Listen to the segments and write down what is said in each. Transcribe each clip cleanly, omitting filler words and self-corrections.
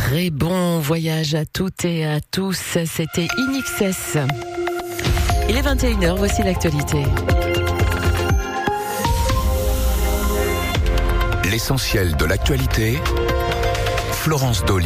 Très bon voyage à toutes et à tous. C'était INXS. Il est 21h, voici l'actualité. L'essentiel de l'actualité, Florence Dolly.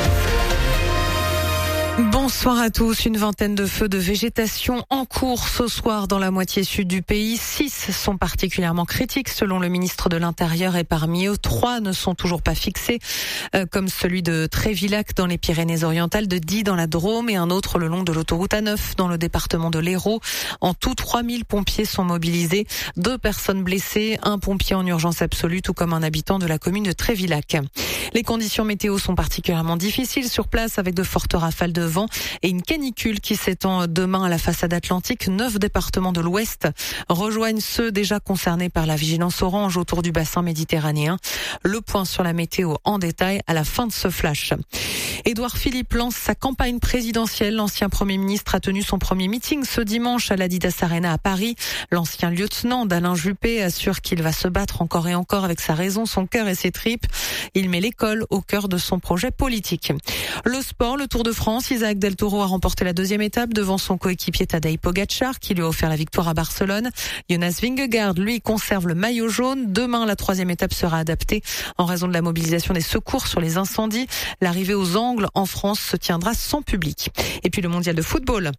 Bonsoir à tous. Une vingtaine de feux de végétation en cours ce soir dans la moitié sud du pays. 6 sont particulièrement critiques selon le ministre de l'Intérieur et parmi eux, 3 ne sont toujours pas fixés, comme celui de Trévillac dans les Pyrénées-Orientales, de Die dans la Drôme et un autre le long de l'autoroute A9 dans le département de l'Hérault. En tout, 3000 pompiers sont mobilisés, 2 personnes blessées, un pompier en urgence absolue, tout comme un habitant de la commune de Trévillac. Les conditions météo sont particulièrement difficiles sur place avec de fortes rafales de vent et une canicule qui s'étend demain à la façade atlantique. 9 départements de l'Ouest rejoignent ceux déjà concernés par la vigilance orange autour du bassin méditerranéen. Le point sur la météo en détail à la fin de ce flash. Édouard Philippe lance sa campagne présidentielle. L'ancien Premier ministre a tenu son premier meeting ce dimanche à l'Adidas Arena à Paris. L'ancien lieutenant d'Alain Juppé assure qu'il va se battre encore et encore avec sa raison, son cœur et ses tripes. Il met l'école au cœur de son projet politique. Le sport, le Tour de France. Isaac Del Toro a remporté la 2e étape devant son coéquipier Tadej Pogačar qui lui a offert la victoire à Barcelone. Jonas Vingegaard, lui, conserve le maillot jaune. Demain, la 3e étape sera adaptée en raison de la mobilisation des secours sur les incendies. L'arrivée aux Angles en France se tiendra sans public. Et puis le mondial de football.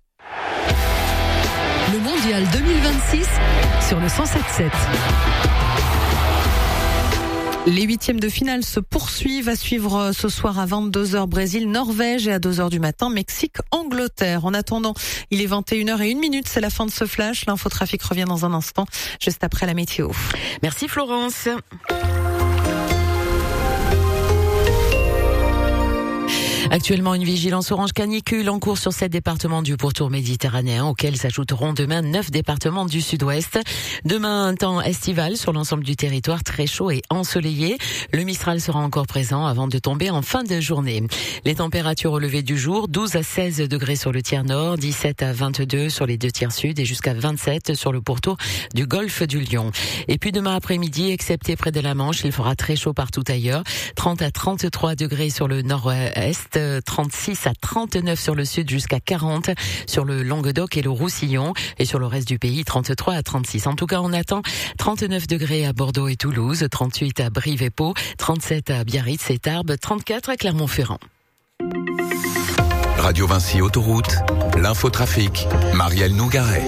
Le mondial 2026 sur le 107.7. Les 8e de finale se poursuivent. À suivre ce soir à 22h Brésil-Norvège et à 2h du matin Mexique-Angleterre. En attendant, il est 21h01, c'est la fin de ce flash. L'infotrafic revient dans un instant, juste après la météo. Merci Florence. Actuellement, une vigilance orange canicule en cours sur 7 départements du pourtour méditerranéen, auxquels s'ajouteront demain 9 départements du sud-ouest. Demain, un temps estival sur l'ensemble du territoire, très chaud et ensoleillé. Le Mistral sera encore présent avant de tomber en fin de journée. Les températures au lever du jour, 12 à 16 degrés sur le tiers nord, 17 à 22 sur les 2 tiers sud et jusqu'à 27 sur le pourtour du golfe du Lion. Et puis demain après-midi, excepté près de la Manche, il fera très chaud partout ailleurs. 30 à 33 degrés sur le nord-est. 36 à 39 sur le sud jusqu'à 40 sur le Languedoc et le Roussillon et sur le reste du pays 33 à 36. En tout cas, on attend 39 degrés à Bordeaux et Toulouse, 38 à Brive et Pau, 37 à Biarritz et Tarbes, 34 à Clermont-Ferrand. Radio Vinci Autoroute, l'infotrafic, Marielle Nougaret.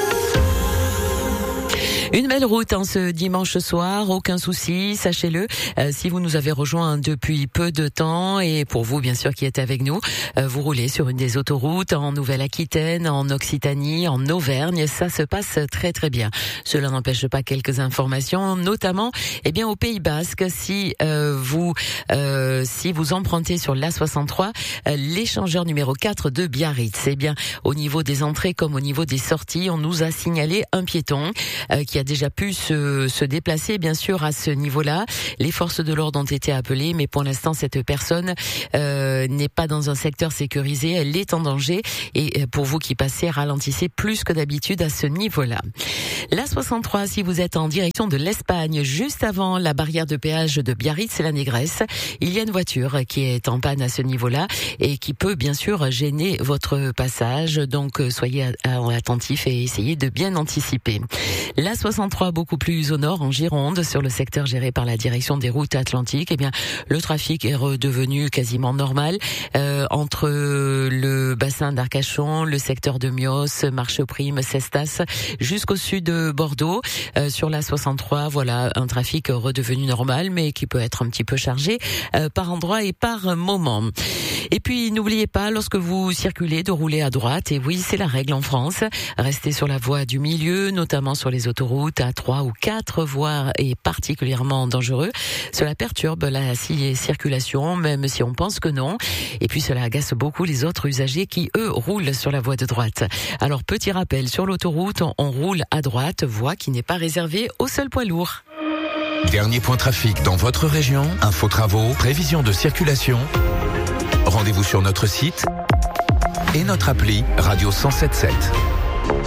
Une belle route ce dimanche soir, aucun souci, sachez-le. Si vous nous avez rejoint depuis peu de temps et pour vous bien sûr qui êtes avec nous, vous roulez sur une des autoroutes en Nouvelle-Aquitaine, en Occitanie, en Auvergne, ça se passe très très bien. Cela n'empêche pas quelques informations, notamment au Pays Basque, si vous empruntez sur l'A63, l'échangeur numéro 4 de Biarritz, au niveau des entrées comme au niveau des sorties, on nous a signalé un piéton qui a déjà pu se déplacer, bien sûr, à ce niveau-là. Les forces de l'ordre ont été appelées, mais pour l'instant, cette personne n'est pas dans un secteur sécurisé. Elle est en danger. Et pour vous qui passez, ralentissez plus que d'habitude à ce niveau-là. La 63, si vous êtes en direction de l'Espagne, juste avant la barrière de péage de Biarritz et la Négresse, il y a une voiture qui est en panne à ce niveau-là et qui peut, bien sûr, gêner votre passage. Donc, soyez attentifs et essayez de bien anticiper. La 63 beaucoup plus au nord, en Gironde, sur le secteur géré par la direction des routes atlantiques, le trafic est redevenu quasiment normal entre le bassin d'Arcachon, le secteur de Mios, Marcheprime, Cestas, jusqu'au sud de Bordeaux. Sur la 63, voilà, un trafic redevenu normal, mais qui peut être un petit peu chargé par endroit et par moment. Et puis, n'oubliez pas, lorsque vous circulez, de rouler à droite. Et oui, c'est la règle en France. Restez sur la voie du milieu, notamment sur les autoroutes à 3 ou 4 voies est particulièrement dangereux. Cela perturbe la circulation, même si on pense que non. Et puis, cela agace beaucoup les autres usagers qui, eux, roulent sur la voie de droite. Alors, petit rappel, sur l'autoroute, on roule à droite, voie qui n'est pas réservée aux seuls poids lourds. Dernier point trafic dans votre région, info travaux, prévision de circulation. Rendez-vous sur notre site et notre appli Radio 107.7.